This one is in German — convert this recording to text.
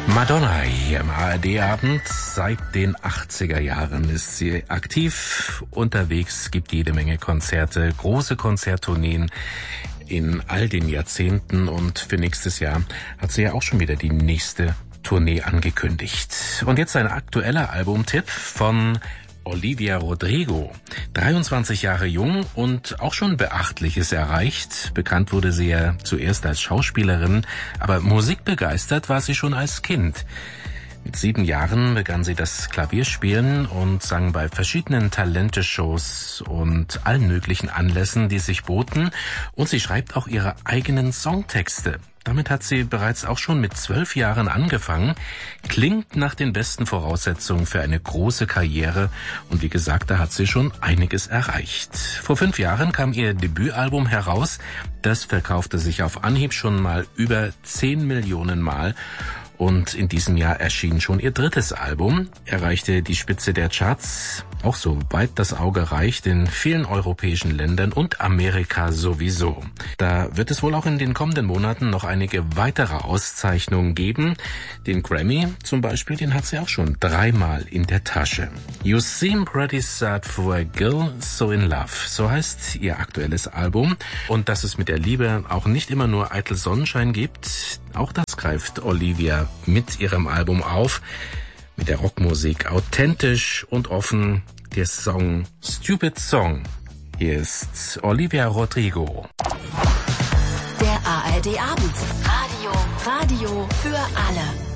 Madonna hier im ARD-Abend. Seit den 80er Jahren ist sie aktiv unterwegs, gibt jede Menge Konzerte, große Konzerttourneen in all den Jahrzehnten, und für nächstes Jahr hat sie ja auch schon wieder die nächste Tournee angekündigt. Und jetzt ein aktueller Albumtipp von Olivia Rodrigo. 23 Jahre jung und auch schon Beachtliches erreicht. Bekannt wurde sie ja zuerst als Schauspielerin, aber musikbegeistert war sie schon als Kind. Mit 7 Jahren begann sie das Klavierspielen und sang bei verschiedenen Talente-Shows und allen möglichen Anlässen, die sich boten. Und sie schreibt auch ihre eigenen Songtexte. Damit hat sie bereits auch schon mit 12 Jahren angefangen. Klingt nach den besten Voraussetzungen für eine große Karriere. Und wie gesagt, da hat sie schon einiges erreicht. Vor 5 Jahren kam ihr Debütalbum heraus. Das verkaufte sich auf Anhieb schon mal über 10 Millionen Mal. Und in diesem Jahr erschien schon ihr drittes Album, erreichte die Spitze der Charts, auch so weit das Auge reicht, in vielen europäischen Ländern und Amerika sowieso. Da wird es wohl auch in den kommenden Monaten noch einige weitere Auszeichnungen geben. Den Grammy zum Beispiel, den hat sie auch schon 3-mal in der Tasche. You Seem Pretty Sad for a Girl So in Love, so heißt ihr aktuelles Album. Und dass es mit der Liebe auch nicht immer nur eitel Sonnenschein gibt, auch das greift Olivia mit ihrem Album auf. Mit der Rockmusik authentisch und offen. Der Song Stupid Song. Hier ist Olivia Rodrigo. Der ARD Abend. Radio für alle.